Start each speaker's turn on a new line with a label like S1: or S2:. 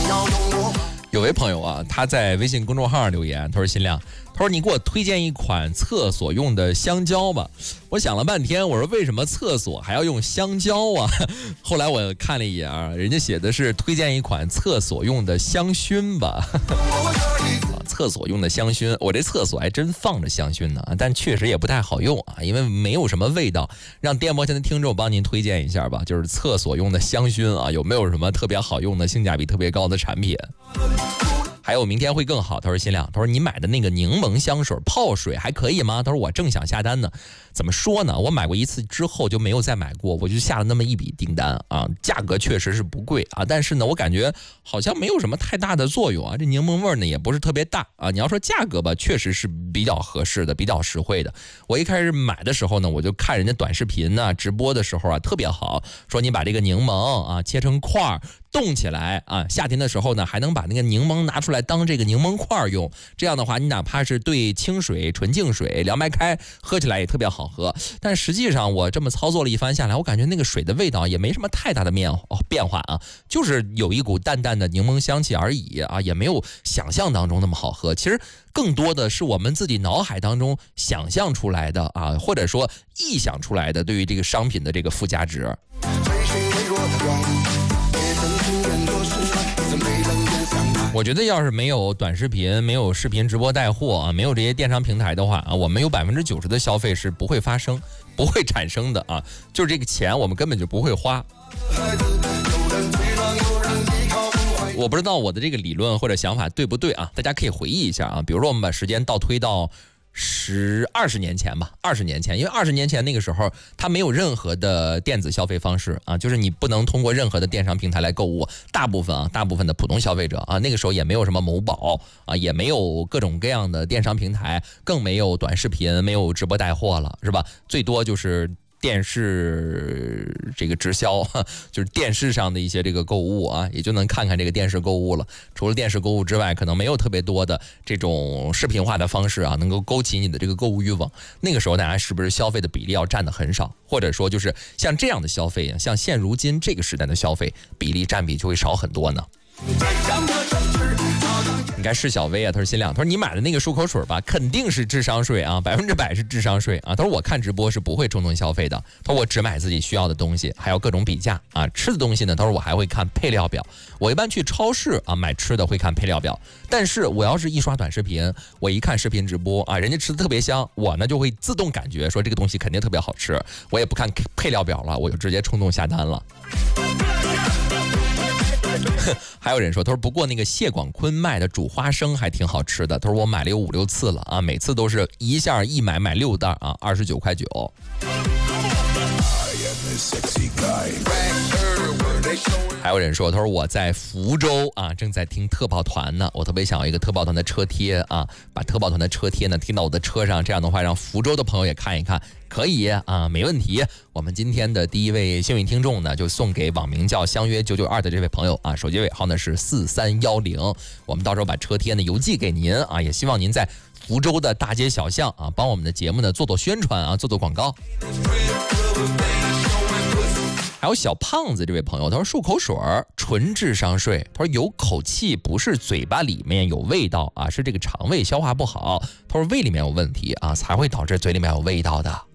S1: 有位朋友啊，他在微信公众号上留言，他说：“新亮，他说你给我推荐一款厕所用的香蕉吧。”我想了半天，我说为什么厕所还要用香蕉啊？后来我看了一眼啊，人家写的是推荐一款厕所用的香薰吧。厕所用的香薰，我这厕所还真放着香薰呢，但确实也不太好用啊，因为没有什么味道。让电波前的听众帮您推荐一下吧，就是厕所用的香薰啊，有没有什么特别好用的、性价比特别高的产品？还有明天会更好。他说新亮，他说你买的那个柠檬香水泡水还可以吗？他说我正想下单呢。怎么说呢？我买过一次之后就没有再买过，我就下了那么一笔订单啊，价格确实是不贵啊，但是呢，我感觉好像没有什么太大的作用啊。这柠檬味呢也不是特别大啊。你要说价格吧，确实是比较合适的，比较实惠的。我一开始买的时候呢，我就看人家短视频呢，直播的时候啊特别好，说你把这个柠檬啊切成块冻起来啊，夏天的时候呢还能把那个柠檬拿出来当这个柠檬块用，这样的话你哪怕是兑清水、纯净水、凉白开喝起来也特别好喝。但实际上我这么操作了一番下来，我感觉那个水的味道也没什么太大的变化啊，就是有一股淡淡的柠檬香气而已啊，也没有想象当中那么好喝。其实更多的是我们自己脑海当中想象出来的啊，或者说臆想出来的对于这个商品的这个附加值。我觉得要是没有短视频，没有视频直播带货啊，没有这些电商平台的话啊，我们有90%的消费是不会发生、不会产生的啊，就是这个钱我们根本就不会花。我不知道我的这个理论或者想法对不对啊？大家可以回忆一下啊，比如说我们把时间倒推到20年前吧，20年前，因为20年前那个时候它没有任何的电子消费方式啊，就是你不能通过任何的电商平台来购物，大部分的普通消费者啊，那个时候也没有什么某宝啊，也没有各种各样的电商平台，更没有短视频，没有直播带货了，是吧？最多就是电视这个直销，就是电视上的一些这个购物啊，也就能看看这个电视购物了。除了电视购物之外，可能没有特别多的这种视频化的方式啊，能够勾起你的这个购物欲望。那个时候大家是不是消费的比例要占的很少，或者说就是像这样的消费，像现如今这个时代的消费比例占比就会少很多呢？你看是小薇啊，他说新亮，他说你买的那个漱口水吧，肯定是智商税啊，100%是智商税啊。他说我看直播是不会冲动消费的，他说我只买自己需要的东西，还有各种比价啊。吃的东西呢，他说我还会看配料表，我一般去超市啊买吃的会看配料表，但是我要是一刷短视频，我一看视频直播啊，人家吃的特别香，我呢就会自动感觉说这个东西肯定特别好吃，我也不看配料表了，我就直接冲动下单了。还有人说，他说不过那个谢广坤卖的煮花生还挺好吃的，他说我买了有5、6次了啊，每次都是一下一买6袋啊，29.9块。还有人说，他说我在福州啊，正在听特报团呢，我特别想要一个特报团的车贴啊，把特报团的车贴呢贴到我的车上，这样的话让福州的朋友也看一看，可以啊，没问题。我们今天的第一位幸运听众呢，就送给网名叫相约992的这位朋友啊，手机尾号呢是4310，我们到时候把车贴呢邮寄给您啊，也希望您在福州的大街小巷啊，帮我们的节目呢做宣传啊，做广告。还有小胖子这位朋友，他说漱口水纯智商税，他说有口气不是嘴巴里面有味道啊，是这个肠胃消化不好，他说胃里面有问题啊，才会导致嘴里面有味道的。